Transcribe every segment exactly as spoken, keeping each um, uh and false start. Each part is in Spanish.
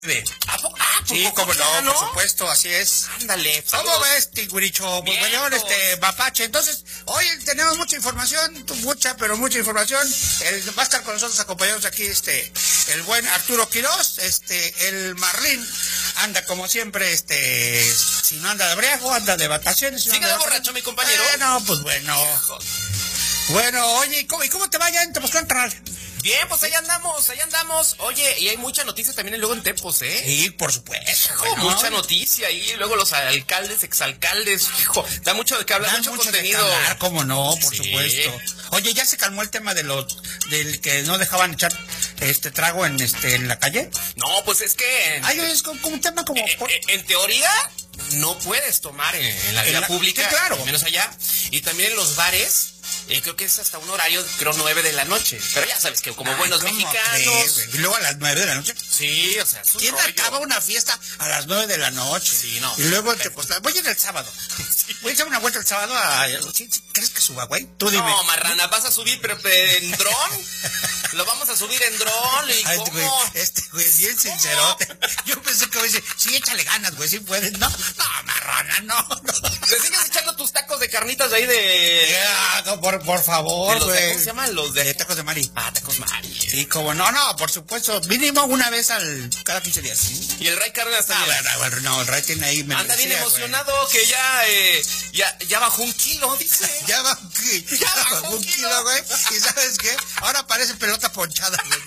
¿A poco? Ah, sí, como no, ¿no? Por supuesto, así es. Ándale. ¿Cómo ves, Tiguricho? Pues bueno, este, Mapache. Entonces, hoy tenemos mucha información, mucha, pero mucha información. El, va a estar con nosotros acompañados aquí, este, el buen Arturo Quiroz, este, el Marlín. Anda como siempre, este, si no anda de briago, anda de vacaciones. Si ¿Sigue no de borracho, mi compañero? Bueno, pues bueno. Bueno, oye, ¿y cómo, y cómo te vaya en Tepoztlán, carnal? Bien, pues ahí andamos, ahí andamos. Oye, y hay mucha noticia también luego en Tepos, ¿eh? Sí, por supuesto. Hijo, bueno, mucha noticia ahí, luego los alcaldes, exalcaldes, hijo, da mucho de qué hablar, mucho, mucho contenido. De hablar, cómo no, por sí. supuesto. Oye, ¿ya se calmó el tema de los, del que no dejaban echar este trago en este en la calle? No, pues es que... Ay, es como, como un tema como... Eh, eh, en teoría, no puedes tomar en, en la vía pública, sí, claro. menos allá, y también en los bares. Eh, creo que es hasta un horario, creo, nueve de la noche. Pero ya sabes que como Ay, buenos mexicanos... ¿Y luego a las nueve de la noche? Sí, o sea, es un ¿Quién rollo. acaba una fiesta a las nueve de la noche? Sí, no. Y luego te pues, voy a ir el sábado. Sí. Voy a echar una vuelta el sábado a... ¿Sí, sí, ¿crees que suba, güey? Tú dime. No, marrana, ¿vas a subir pero en dron? Lo vamos a subir en dron. ¿Y Ay, cómo? Güey, este güey es bien sincerote. Yo pensé que iba a decir, sí, échale ganas, güey, sí puedes. No, no, marrana, no, no. ¿Te sigues echando tus tacos de carnitas de ahí de...? Ya, no, por, por favor, güey. ¿Cómo se llaman? Los de... de tacos de Mari. Ah, tacos Mari. Sí, como no, no, por supuesto. Mínimo una vez al cada quince días. ¿Sí? Y el Ray Cárdenas también. Ah, bueno, no, el Ray tiene ahí... Anda bien emocionado, güey. Que ya, eh, ya, ya bajó un kilo, dice. Ya bajó un kilo. Ya bajó un kilo, güey. ¿Y sabes qué? Ahora parece pelota ponchada, güey.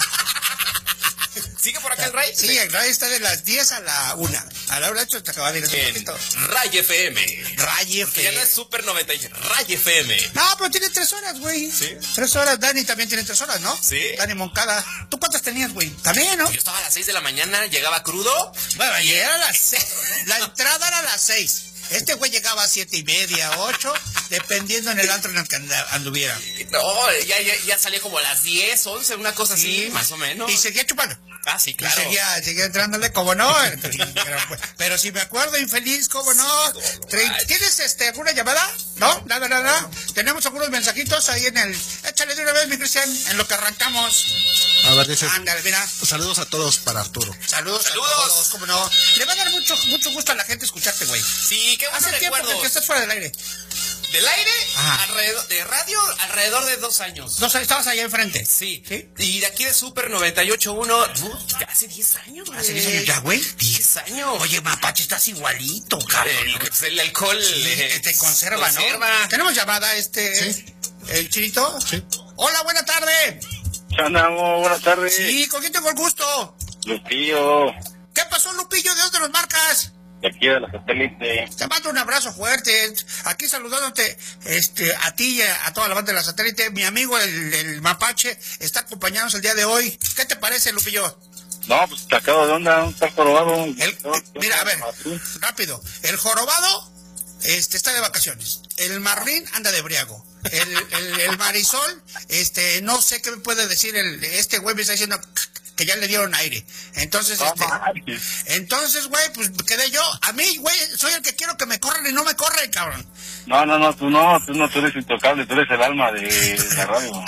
¿Sigue por acá el Ray? Sí, el Ray está de las diez a la una. A la hora de hecho te acaba de ir en Ray F M. Ray F M. Ya no es Super noventa y seis, Ray F M. No, pero tiene tres horas, güey. Sí. Tres horas. Dani también tiene tres horas, ¿no? Sí. Dani Moncada. ¿Tú cuántas tenías, güey? También, ¿no? Yo estaba a las seis de la mañana, llegaba crudo. Bueno, y era a las seis. La entrada era a las seis. Este güey llegaba a siete y media, ocho, dependiendo en el antro en el que anduviera. No, ya, ya, ya salía como a las diez, once, una cosa sí, así, más o menos. Y seguía chupando. Ah, sí, claro. Y seguía, seguía entrándole, como no. Pero, pero si me acuerdo, infeliz, como no. ¿Tienes este, alguna llamada? ¿No? Nada, nada. Tenemos algunos mensajitos ahí en el... Échale de una vez, mi Cristian, en lo que arrancamos. A ver, dice... Ándale, mira. Saludos a todos para Arturo. Saludos, Saludos. a todos, como no. Le va a dar mucho, mucho gusto a la gente escucharte, güey. Sí, qué bueno. Hace tiempo que, que estás fuera del aire. ¿Del aire? Ajá. Alrededor, de radio, alrededor de dos años. Dos años, estabas allá enfrente. Sí. ¿Sí? Y de aquí de Super noventa y ocho punto uno, uh, hace diez años, güey. ¿Hace diez años ya, güey? diez años. Oye, Mapache, estás igualito, cabrón. El, el alcohol sí, eh, que te conserva, conserva, ¿no? Tenemos llamada, este... Sí. ¿El Chirito? Sí. Hola, buena tarde. Andamos, buenas tardes. Sí, ¿con quién tengo el gusto? Lupillo. ¿Qué pasó, Lupillo? ¿De dónde nos marcas? De aquí de la satélite. Te mando un abrazo fuerte. Aquí saludándote este, a ti y a, a toda la banda de la satélite. Mi amigo, el, el Mapache, está acompañándonos el día de hoy. ¿Qué te parece, Lupillo? No, pues te acabo de onda, un tal jorobado. El, mira, a ver, rápido. El jorobado este, está de vacaciones. El Marlín anda de briago. El, el, el Marisol, este, no sé qué me puede decir. El, este güey me está diciendo que ya le dieron aire. Entonces, este, entonces, güey, pues quedé yo. A mí, güey, soy el que quiero que me corran y no me corren, cabrón. No, no, no, tú no, tú no, tú eres intocable, tú eres el alma de la radio.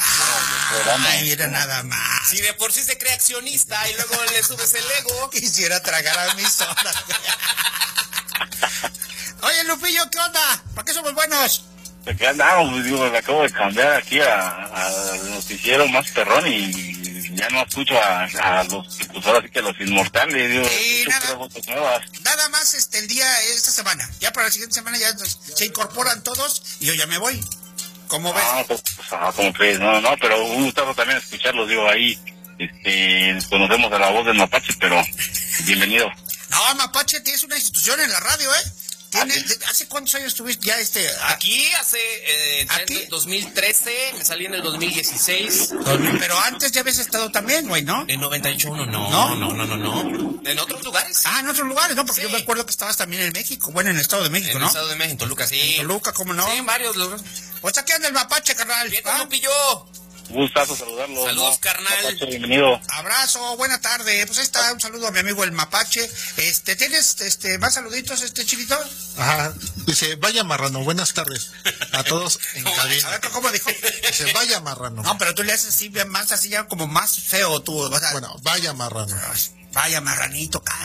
Ay, mira nada más. Si de por sí se cree accionista y luego le subes el ego. Quisiera tragar a mis sodas. Oye, Lupillo, ¿qué onda? ¿Para qué somos buenos? ¿De qué andamos? Pues digo, le acabo de cambiar aquí al noticiero más perrón y ya no escucho a, a los, pues ahora sí que a los inmortales, digo, sí, nada, nuevas. Nada más este el día, esta semana, ya para la siguiente semana ya se incorporan todos y yo ya me voy, ¿cómo ves? Ah, pues, pues ah, como crees, no, no, pero un gustazo también escucharlos, digo, ahí, este, conocemos a la voz del Mapache, pero bienvenido. No, Mapache tienes una institución en la radio, ¿eh? ¿Tiene, ¿Hace cuántos años estuviste ya este? Aquí hace, eh, ¿Aquí? dos mil trece, me salí en el dos mil dieciséis. Pero antes ya habías estado también, güey, ¿no? En noventa y ocho punto uno, no. No, no, no, no, no. ¿En otros lugares? Ah, en otros lugares, ¿no? Porque sí. Yo me acuerdo que estabas también en México, bueno, en el Estado de México, en ¿no? En el Estado de México, en Toluca, sí. En Toluca, ¿cómo no? Sí, en varios lugares. Pues aquí anda el Mapache, carnal. Bien, ¿ah? Lupillo. Gustazo saludarlo. Saludos, ¿no? carnal. Mapache, bienvenido. Abrazo, buena tarde. Pues ahí está, un saludo a mi amigo el Mapache. Este, ¿tienes este más saluditos, este Chilito? Ajá. Dice, vaya marrano, buenas tardes a todos en cabina. A ver, ¿cómo dijo? Dice, vaya marrano. No, pero tú le haces así, más así ya como más feo tú. O sea, bueno, vaya marrano. Vaya marranito,